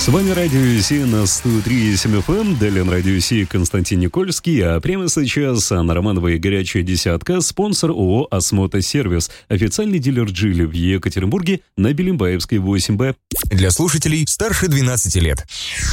С вами Радио Си на 103.7 FM, далее на Радио Си Константин Никольский, а прямо сейчас Анна Романова и «Горячая десятка», спонсор ООО «Осмотосервис», официальный дилер Джили в Екатеринбурге на Белимбаевской 8Б. Для слушателей старше 12 лет.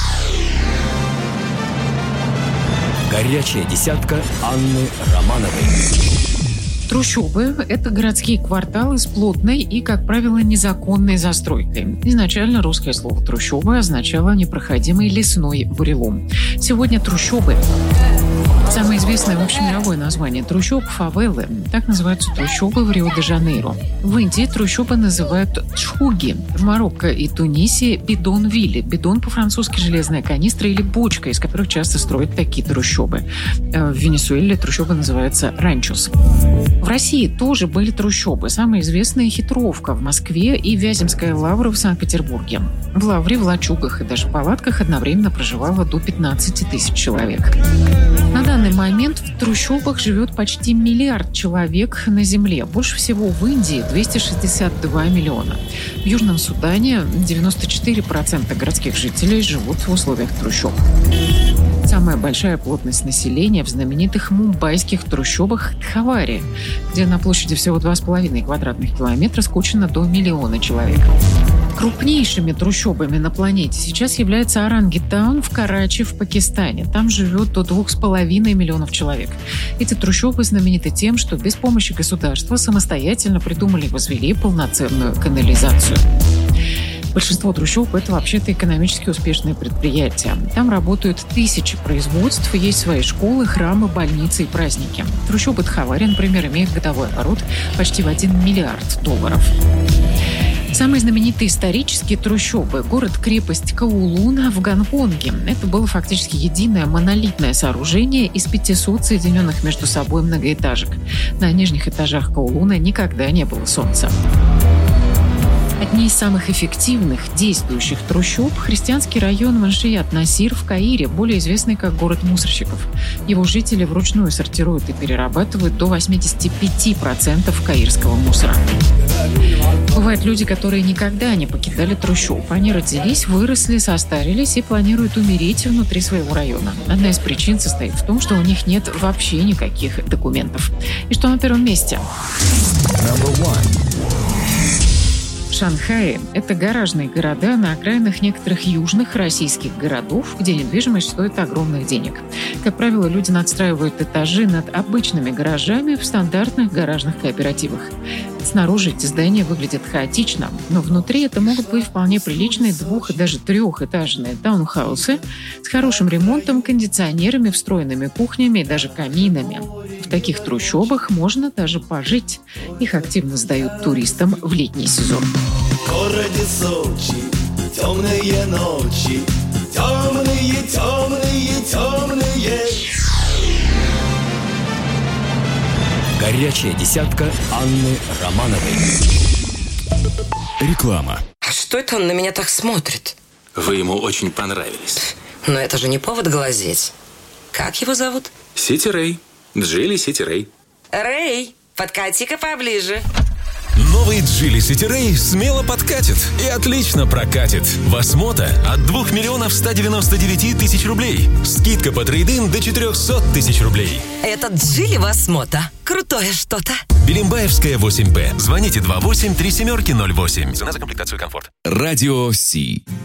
«Горячая десятка» Анны Романовой. Трущобы – это городские кварталы с плотной и, как правило, незаконной застройкой. Изначально русское слово «трущобы» означало непроходимый лесной бурелом. Сегодня трущобы – самое известное общемировое название трущоб – фавелы. Так называются трущобы в Рио-де-Жанейро. В Индии трущобы называют чхуги. В Марокко и Тунисе – бидонвилли. Бидон по-французски – железная канистра или бочка, из которых часто строят такие трущобы. В Венесуэле трущобы называются ранчос. В России тоже были трущобы. Самая известная – Хитровка в Москве и Вяземская лавра в Санкт-Петербурге. В лавре, в лачугах и даже палатках одновременно проживало до 15 тысяч человек. На данный момент в трущобах живет почти 1 миллиард человек на Земле. Больше всего в Индии – 262 миллиона. В Южном Судане 94% городских жителей живут в условиях трущоб. Самая большая плотность населения в знаменитых мумбайских трущобах Тхавари, где на площади всего 2,5 квадратных километра скучно до 1 миллиона человек. Крупнейшими трущобами на планете сейчас является Орангитаун в Карачи в Пакистане. Там живет до 2,5 миллионов человек. Эти трущобы знамениты тем, что без помощи государства самостоятельно придумали и возвели полноценную канализацию. Большинство трущоб – это вообще-то экономически успешные предприятия. Там работают тысячи производств, есть свои школы, храмы, больницы и праздники. Трущобы Тхавари, например, имеют годовой оборот почти в $1 миллиард. Самые знаменитые исторические трущобы – город-крепость Коулун в Гонконге. Это было фактически единое монолитное сооружение из 500 соединенных между собой многоэтажек. На нижних этажах Коулуна никогда не было солнца. Одни из самых эффективных действующих трущоб – христианский район Маншият-Насир в Каире, более известный как город мусорщиков. Его жители вручную сортируют и перерабатывают до 85% каирского мусора. Бывают люди, которые никогда не покидали трущоб. Они родились, выросли, состарились и планируют умереть внутри своего района. Одна из причин состоит в том, что у них нет вообще никаких документов. И что на первом месте? Шанхай – это гаражные города на окраинах некоторых южных российских городов, где недвижимость стоит огромных денег. Как правило, люди надстраивают этажи над обычными гаражами в стандартных гаражных кооперативах. Снаружи эти здания выглядят хаотично, но внутри это могут быть вполне приличные 2- и даже 3-этажные таунхаусы с хорошим ремонтом, кондиционерами, встроенными кухнями и даже каминами. В таких трущобах можно даже пожить. Их активно сдают туристам в летний сезон. В городе Сочи темные ночи, темные, темные, темные. Горячая десятка Анны Романовой. Реклама. А что это он на меня так смотрит? Вы ему очень понравились. Но это же не повод глазеть. Как его зовут? Сити Рэй. Джили Сити Рэй. Рэй, подкати-ка поближе. Новый Geely City Ray смело подкатит и отлично прокатит. В Осмото от 2 199 000 рублей. Скидка по трейд-ин до 400 000 рублей. Этот Geely в Осмото. Крутое что-то. Белимбаевская 8Б. Звоните 28 3708. Цена за комплектацию и комфорт. Радио Си.